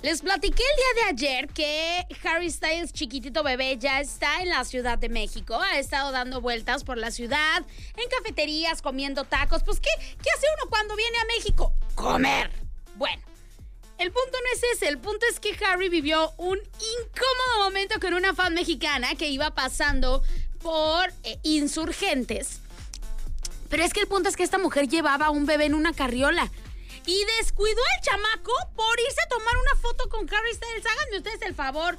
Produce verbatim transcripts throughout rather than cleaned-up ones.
Les platiqué el día de ayer que Harry Styles, chiquitito bebé, ya está en la Ciudad de México. Ha estado dando vueltas por la ciudad, en cafeterías, comiendo tacos. Pues, ¿qué, qué hace uno cuando viene a México? ¡Comer! Bueno, el punto no es ese. El punto es que Harry vivió un incómodo momento con una fan mexicana que iba pasando por eh, Insurgentes. Pero es que el punto es que esta mujer llevaba a un bebé en una carriola. Y descuidó al chamaco por irse a tomar una foto con Harry Styles. Háganme ustedes el favor.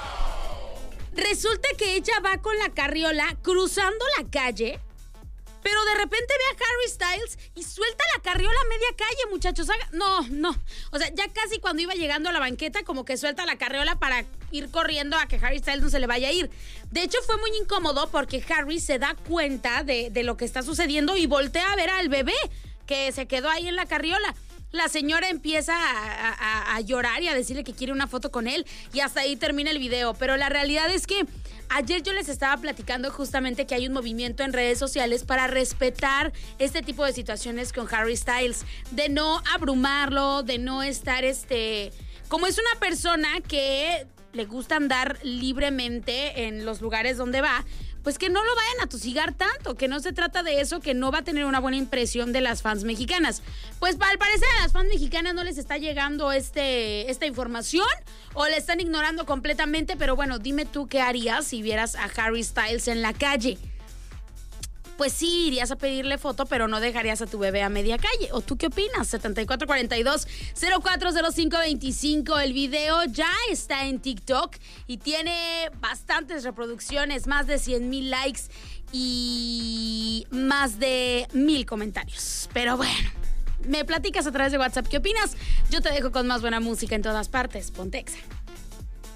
Resulta que ella va con la carriola cruzando la calle, pero de repente ve a Harry Styles y suelta la carriola a media calle, muchachos. No, no. O sea, ya casi cuando iba llegando a la banqueta, como que suelta la carriola para ir corriendo a que Harry Styles no se le vaya a ir. De hecho, fue muy incómodo porque Harry se da cuenta de, de lo que está sucediendo y voltea a ver al bebé que se quedó ahí en la carriola. La señora empieza a, a, a llorar y a decirle que quiere una foto con él y hasta ahí termina el video. Pero la realidad es que ayer yo les estaba platicando justamente que hay un movimiento en redes sociales para respetar este tipo de situaciones con Harry Styles, de no abrumarlo, de no estar este... Como es una persona que le gusta andar libremente en los lugares donde va, pues que no lo vayan a tosigar tanto, que no se trata de eso, que no va a tener una buena impresión de las fans mexicanas. Pues al parecer a las fans mexicanas no les está llegando este, esta información o la están ignorando completamente, pero bueno, dime tú qué harías si vieras a Harry Styles en la calle. Pues sí, irías a pedirle foto, pero no dejarías a tu bebé a media calle. ¿O tú qué opinas? setenta y cuatro cuarenta y dos, cero cuatro cero cinco veinticinco. El video ya está en TikTok y tiene bastantes reproducciones, más de cien mil likes y más de mil comentarios. Pero bueno, me platicas a través de WhatsApp qué opinas. Yo te dejo con más buena música en todas partes. Ponte Exa.